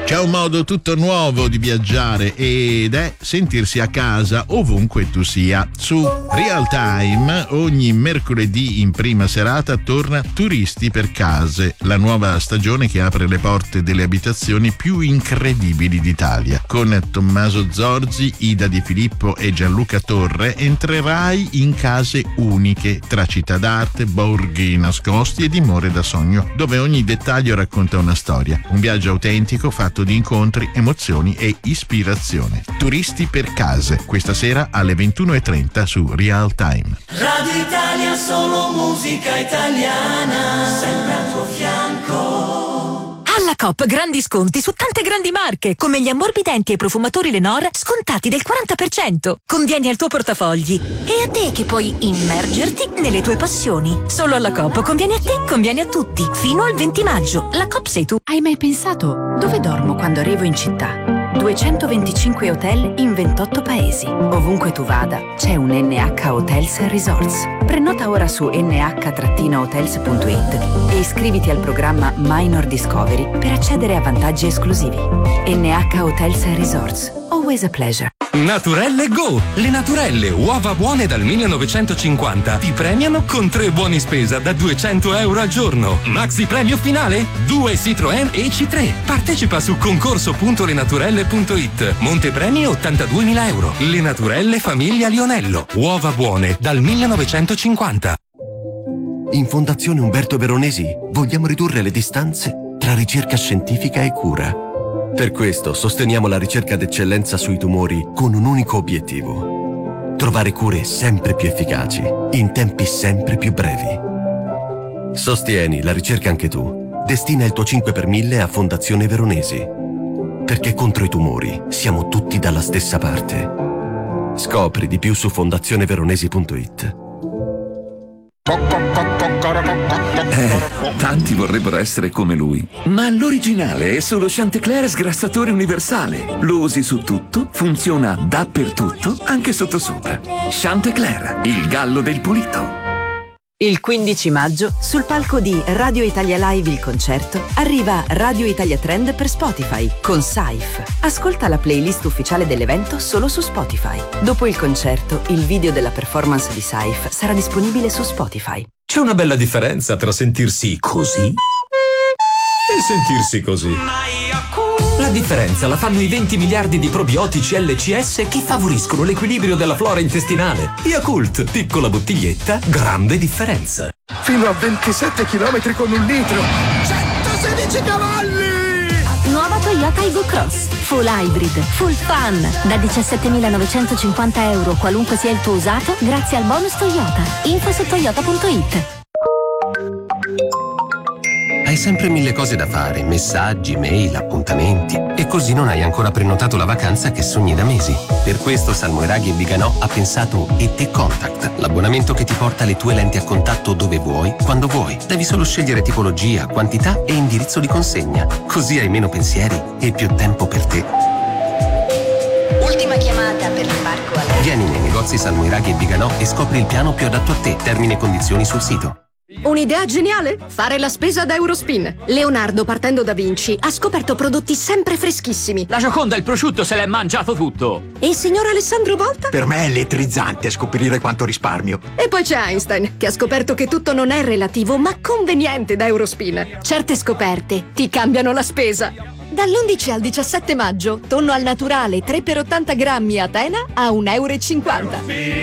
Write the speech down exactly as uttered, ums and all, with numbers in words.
C'è un modo tutto nuovo di viaggiare ed è sentirsi a casa ovunque tu sia. Su Real Time ogni mercoledì in prima serata torna Turisti per case, la nuova stagione che apre le porte delle abitazioni più incredibili d'Italia. Con Tommaso Zorzi, Ida Di Filippo e Gianluca Torre entrerai in case uniche tra città d'arte, borghi nascosti e dimore da sogno, dove ogni dettaglio racconta una storia. Un viaggio autentico fatto di incontri, emozioni e ispirazione. Turisti per case, questa sera alle ventuno e trenta su Real Time. Radio Italia, solo musica italiana, sempre al tuo fianco. Alla Coop grandi sconti su tante grandi marche, come gli ammorbidenti e i profumatori Lenor, scontati del quaranta per cento. Convieni al tuo portafogli. E a te che puoi immergerti nelle tue passioni. Solo alla Coop conviene a te, conviene a tutti. Fino al venti maggio. La Coop sei tu. Hai mai pensato dove dormo quando arrivo in città? duecentoventicinque hotel in ventotto paesi. Ovunque tu vada, c'è un N H Hotels and Resorts. Prenota ora su n h hotels punto i t e iscriviti al programma Minor Discovery per accedere a vantaggi esclusivi. N H Hotels and Resorts. Always a pleasure. Naturelle Go! Le Naturelle, uova buone dal millenovecentocinquanta, ti premiano con tre buoni spesa da duecento euro al giorno. Maxi premio finale? Due Citroën E C tre. Partecipa su concorso punto lenaturelle punto i t. Montepremi ottantaduemila euro. Le Naturelle Famiglia Lionello. Uova buone dal millenovecentocinquanta. In Fondazione Umberto Veronesi vogliamo ridurre le distanze tra ricerca scientifica e cura. Per questo sosteniamo la ricerca d'eccellenza sui tumori con un unico obiettivo: trovare cure sempre più efficaci, in tempi sempre più brevi. Sostieni la ricerca anche tu. Destina il tuo cinque per mille a Fondazione Veronesi. Perché contro i tumori siamo tutti dalla stessa parte. Scopri di più su fondazione veronesi punto i t. Eh, tanti vorrebbero essere come lui, ma l'originale è solo Chantecler sgrassatore universale. Lo usi su tutto, funziona dappertutto, anche sottosopra. Chantecler, il gallo del pulito. Il quindici maggio, sul palco di Radio Italia Live il concerto, arriva Radio Italia Trend per Spotify con Saif. Ascolta la playlist ufficiale dell'evento solo su Spotify. Dopo il concerto, il video della performance di Saif sarà disponibile su Spotify. C'è una bella differenza tra sentirsi così e sentirsi così. La differenza la fanno i venti miliardi di probiotici L C S che favoriscono l'equilibrio della flora intestinale. Yakult, piccola bottiglietta, grande differenza. Fino a ventisette chilometri con un litro. centosedici cavalli! Nuova Toyota Igo Cross. Full hybrid, full fun. Da diciassettemilanovantocinquanta euro qualunque sia il tuo usato, grazie al bonus Toyota. Info su toyota punto i t. Hai sempre mille cose da fare, messaggi, mail, appuntamenti, e così non hai ancora prenotato la vacanza che sogni da mesi. Per questo Salmoiraghi e Viganò ha pensato E T Contact, l'abbonamento che ti porta le tue lenti a contatto dove vuoi, quando vuoi. Devi solo scegliere tipologia, quantità e indirizzo di consegna. Così hai meno pensieri e più tempo per te. Ultima chiamata per l'imbarco alla... Vieni nei negozi Salmoiraghi e Viganò e scopri il piano più adatto a te. Termini e condizioni sul sito. Un'idea geniale? Fare la spesa da Eurospin. Leonardo, partendo da Vinci, ha scoperto prodotti sempre freschissimi. La Gioconda, il prosciutto, se l'è mangiato tutto. E il signor Alessandro Volta? Per me è elettrizzante scoprire quanto risparmio. E poi c'è Einstein, che ha scoperto che tutto non è relativo, ma conveniente da Eurospin. Certe scoperte ti cambiano la spesa. Dall'undici al diciassette maggio, tonno al naturale tre per ottanta grammi Atena a un euro e cinquanta.